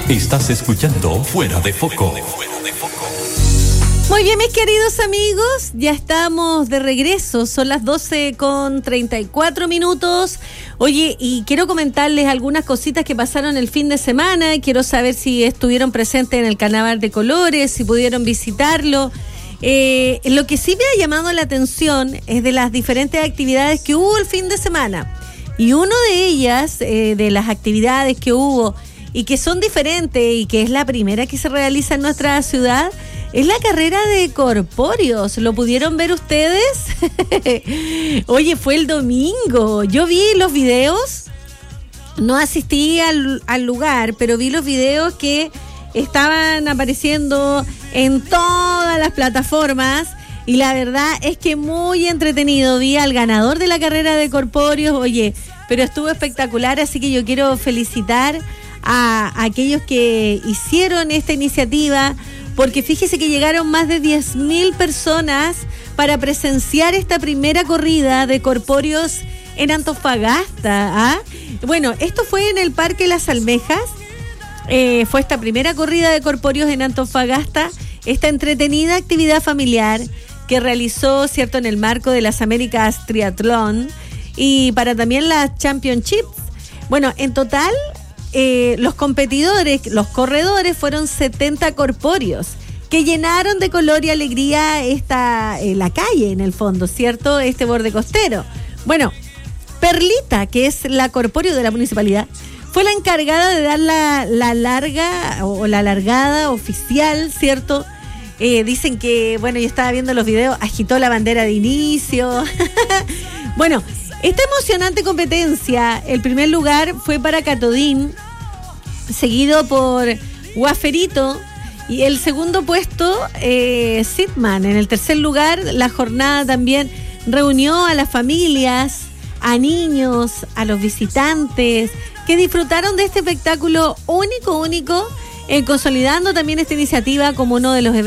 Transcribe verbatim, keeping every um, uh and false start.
Estás escuchando Fuera de Foco. Muy bien, mis queridos amigos, ya estamos de regreso, son las doce con treinta y cuatro minutos. Oye, y quiero comentarles algunas cositas que pasaron el fin de semana. Quiero saber si estuvieron presentes en el Carnaval de Colores, si pudieron visitarlo. Eh, lo que sí me ha llamado la atención es de las diferentes actividades que hubo el fin de semana. Y una de ellas, eh, de las actividades que hubo y que son diferentes y que es la primera que se realiza en nuestra ciudad, es la carrera de corpóreos. ¿Lo pudieron ver ustedes? Oye, fue el domingo. Yo vi los videos, no asistí al, al lugar, pero vi los videos que estaban apareciendo en todas las plataformas y la verdad es que muy entretenido. Vi al ganador de la carrera de corpóreos, oye, pero estuvo espectacular, así que yo quiero felicitar a, a aquellos que hicieron esta iniciativa, porque fíjese que llegaron más de diez mil personas para presenciar esta primera corrida de corpóreos en Antofagasta. ¿Ah? Bueno, esto fue en el Parque Las Almejas, eh, fue esta primera corrida de corpóreos en Antofagasta, esta entretenida actividad familiar que realizó, cierto, en el marco de las Américas Triatlón y para también las Championships. Bueno, en total, Eh, los competidores, los corredores fueron setenta corpóreos que llenaron de color y alegría esta eh, la calle en el fondo, ¿cierto? Este borde costero. Bueno, Perlita, que es la corpóreo de la municipalidad, fue la encargada de dar la, la larga o la largada oficial, ¿cierto? Eh, dicen que, bueno, yo estaba viendo los videos, agitó la bandera de inicio. Bueno, esta emocionante competencia, el primer lugar fue para Catodín, seguido por Guaferito, y el segundo puesto, eh, Sidman. En el tercer lugar, la jornada también reunió a las familias, a niños, a los visitantes, que disfrutaron de este espectáculo único, único, eh, consolidando también esta iniciativa como uno de los eventos